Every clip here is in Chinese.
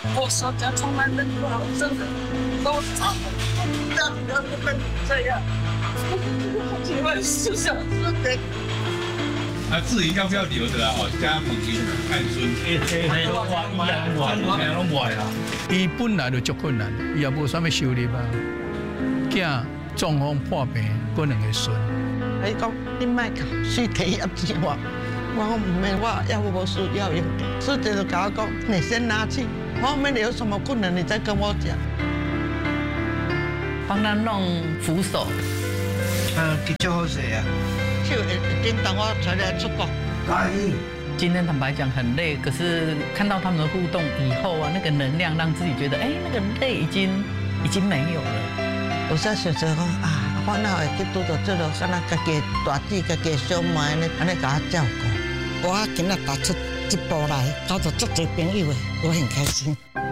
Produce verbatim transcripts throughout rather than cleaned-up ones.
我手脚从来没不好，真的都操，但不要跟你这样。请问是想是给？ 啊，至于要不要留着啊？哦，家父亲看孙， 嘿嘿嘿，我一样我两拢坏啦。 伊本来就足困难，伊也无啥物收入啊。囝中风破病，过两个孙。 伊讲你莫搞，水提压钱我。我讲唔免，我要无需要用的。师姐就甲我讲，你先拿去，后面你有什么困难，你再跟我讲。 帮他弄扶手。 嗯，的确好势啊。 就叮当我才来出国。 可以。 今天坦白讲很累，可是看到他们的互动以后啊，那个能量让自己觉得，哎，那个累已经已经没有了。 有时想着讲啊，我哪会去拄到这个，敢若家己大姊、家己小妹安尼安尼甲我照顾。我今仔踏出一步来，交到足多朋友的，我很开心。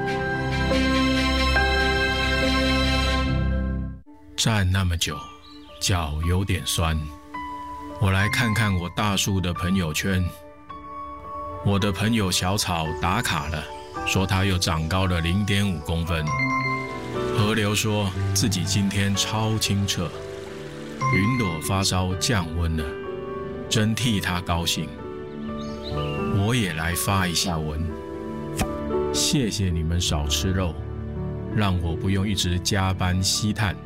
站那么久，脚有点酸。我来看看我大叔的朋友圈。我的朋友小草打卡了，说他又长高了 零点五公分。河流说自己今天超清澈，云朵发烧降温了，真替他高兴。我也来发一下文，谢谢你们少吃肉，让我不用一直加班吸碳。